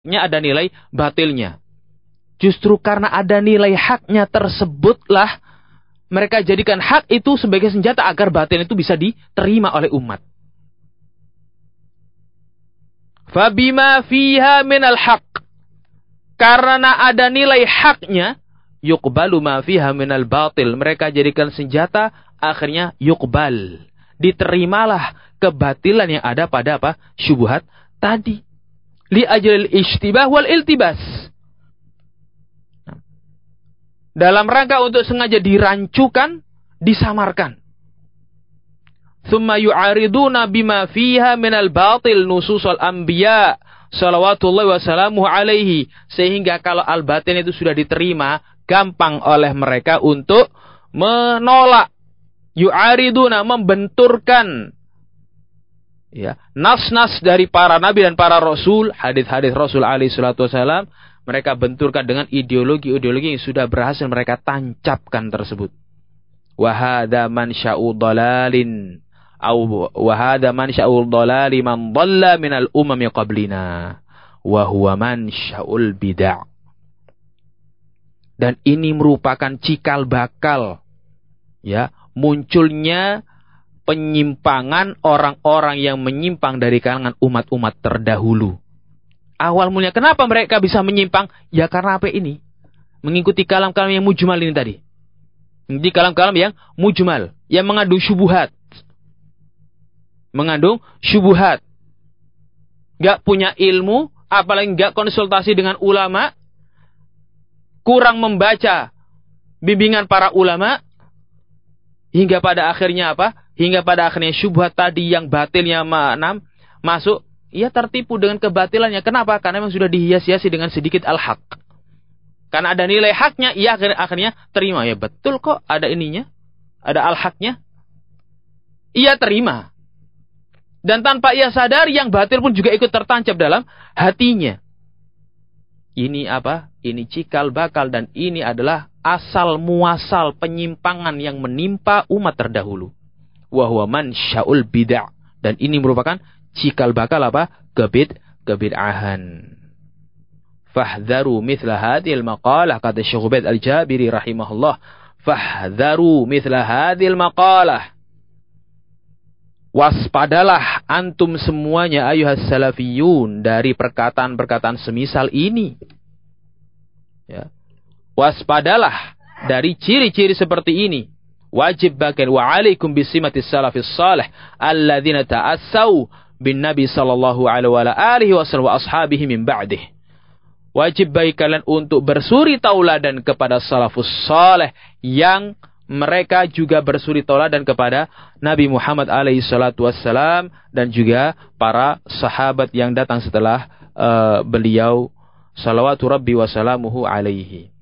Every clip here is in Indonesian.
ada nilai batilnya. Justru karena ada nilai haknya tersebutlah mereka jadikan hak itu sebagai senjata agar batil itu bisa diterima oleh umat. Fabima fiha minal haq. Karena ada nilai haknya, yuqbalu ma fiha minal batil. Mereka jadikan senjata, akhirnya yuqbal. Diterimalah kebatilan yang ada pada apa? Syubhat tadi. Li ajlil ishtibah wal iltibas. Dalam rangka untuk sengaja dirancukan, disamarkan. Thumma yu'ariduna bima fiha minal batil nususul anbiya salawatullahi wassalamuhu alaihi. Sehingga kalau al-batin itu sudah diterima, gampang oleh mereka untuk menolak. Yu'ariduna, membenturkan ya, nas-nas dari para nabi dan para rasul, hadis-hadis Rasul alaihi salatu wasalam, mereka benturkan dengan ideologi-ideologi yang sudah berhasil mereka tancapkan tersebut. Wa hadza mansya'u dhalalin wa hadza mansya'u dhalali man dhalla minal umami qablina wa huwa mansya'ul bid'ah. Dan ini merupakan cikal bakal ya munculnya penyimpangan orang-orang yang menyimpang dari kalangan umat-umat terdahulu. Awal mulanya kenapa mereka bisa menyimpang? Ya karena apa ini? Mengikuti kalam-kalam yang mujmal ini tadi. Mengikuti kalam-kalam yang mujmal, yang mengandung syubhat. Mengandung syubhat. Gak punya ilmu, apalagi gak konsultasi dengan ulama, kurang membaca bimbingan para ulama, hingga pada akhirnya apa? Hingga pada akhirnya syubhat tadi yang batilnya masuk, ia tertipu dengan kebatilannya. Kenapa? Karena memang sudah dihias-hiasi dengan sedikit al-haq. Karena ada nilai haknya, ia akhirnya terima. Ya betul kok, ada ininya, ada al-haqnya. Ia terima. Dan tanpa ia sadar, yang batil pun juga ikut tertancap dalam hatinya. Ini apa? Ini cikal bakal dan ini adalah asal muasal penyimpangan yang menimpa umat terdahulu. Wa huwa mansya'ul bid'ah. Dan ini merupakan cikal bakal apa? Kebid'ahan. Fahdharu mithla hadhil maqalah, kata Syekh Ubaid Al-Jabiri rahimahullah. Fahdharu mithla hadhil maqalah. Waspadalah antum semuanya ayuhas salafiyun dari perkataan-perkataan semisal ini. Ya. Waspadalah dari ciri-ciri seperti ini. Wajib bagian wa alaikum bisimatis salafis salih alladzina ta'assau bin Nabi sallallahu alaihi wasallam wa ashabihi min ba'dih. Wajib bagi kalian untuk bersuri tauladan kepada salafus salih yang mereka juga bersuri tauladan kepada Nabi Muhammad alaihi salatu wassalam dan juga para sahabat yang datang setelah beliau salawatu rabbi wassalamuhu alaihi.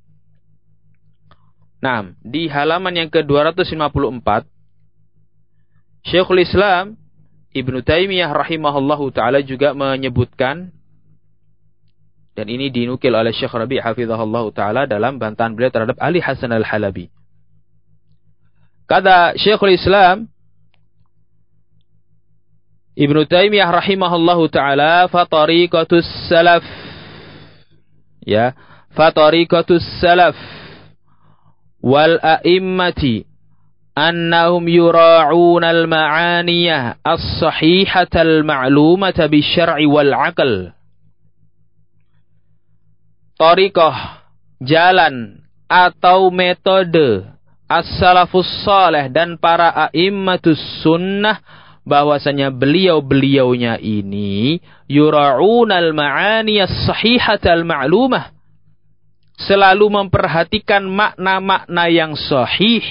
Nah, di halaman yang ke-254 Syekhul Islam Ibnu Taimiyah rahimahullahu ta'ala juga menyebutkan, dan ini dinukil oleh Syekh Rabi' hafizahullahu ta'ala dalam bantahan beliau terhadap Ali Hasan Al-Halabi. Kata Syekhul Islam Ibnu Taimiyah rahimahullahu ta'ala, fatariqatus salaf, ya, fatariqatus salaf wal a'immati annahum yura'una al-ma'aniyah as-sahihata al-ma'lumata bisyar'i wal aql. Tariqah, jalan atau metode as-salafus salih dan para a'immatus sunnah, bahwasanya beliau-beliaunya ini yura'una al-ma'aniyah as-sahihata al-ma'lumah, selalu memperhatikan makna-makna yang sahih,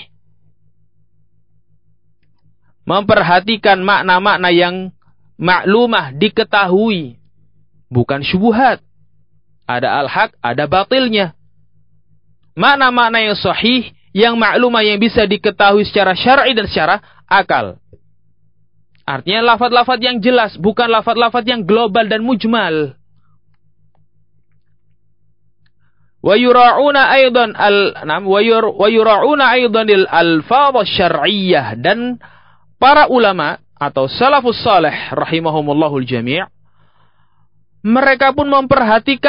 memperhatikan makna-makna yang maklumah, diketahui, bukan syubhat. Ada al-haq, ada batilnya. Makna-makna yang sahih, yang maklumah, yang bisa diketahui secara syar'i dan secara akal. Artinya lafaz-lafaz yang jelas, bukan lafaz-lafaz yang global dan mujmal. Wa yura'una aidan al-alfadz asy-syar'iyyah, dan para ulama atau salafus salih rahimahumullahul jami' mereka pun memperhatikan